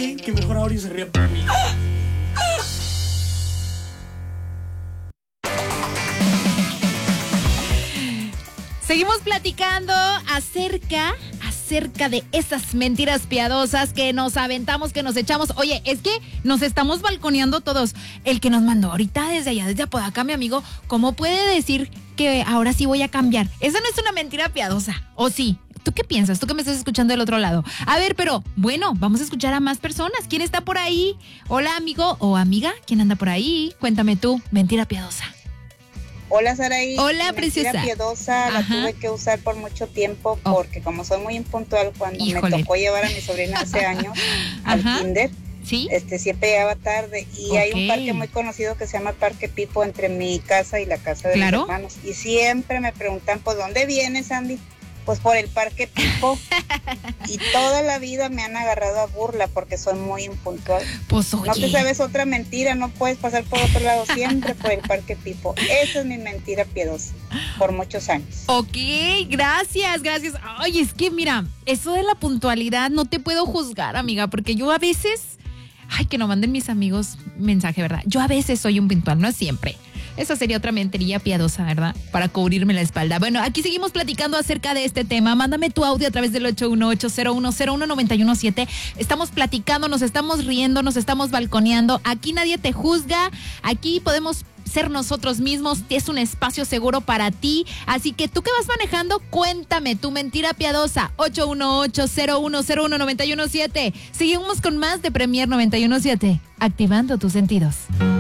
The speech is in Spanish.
qué? Que mejor ahora se ría por mí. Seguimos platicando acerca de esas mentiras piadosas que nos aventamos, que nos echamos. Oye, es que nos estamos balconeando todos. El que nos mandó ahorita desde allá, desde Apodaca, mi amigo, ¿cómo puede decir que ahora sí voy a cambiar? Esa no es una mentira piadosa, ¿o sí? ¿Tú qué piensas? ¿Tú que me estás escuchando del otro lado? A ver, pero bueno, vamos a escuchar a más personas. ¿Quién está por ahí? Hola, amigo o amiga. ¿Quién anda por ahí? Cuéntame tú, mentira piadosa. Hola, Saraí. Hola, preciosa. Mentira piadosa. Ajá. La tuve que usar por mucho tiempo porque como soy muy impuntual, cuando me tocó llevar a mi sobrina hace años al kinder, ¿sí? Siempre llegaba tarde y hay un parque muy conocido que se llama Parque Pipo entre mi casa y la casa de mis hermanos. Y siempre me preguntan, ¿pues dónde vienes, Andy? Pues por el Parque Pipo. Y toda la vida me han agarrado a burla porque soy muy impuntual. Pues oye. No te sabes otra mentira, no puedes pasar por otro lado, siempre por el Parque Pipo. Esa es mi mentira piadosa, por muchos años. Ok, gracias. Ay, es que mira, eso de la puntualidad no te puedo juzgar, amiga, porque yo a veces, que no manden mis amigos mensaje, ¿verdad? Yo a veces soy un puntual, no siempre. Esa sería otra mentirilla piadosa, ¿verdad? Para cubrirme la espalda. Bueno, aquí seguimos platicando acerca de este tema. Mándame tu audio a través del 818-0101-917. Estamos platicando, nos estamos riendo, nos estamos balconeando. Aquí nadie te juzga. Aquí podemos ser nosotros mismos. Es un espacio seguro para ti. Así que tú que vas manejando, cuéntame tu mentira piadosa. 818-0101-917. Seguimos con más de Premier 917. Activando tus sentidos.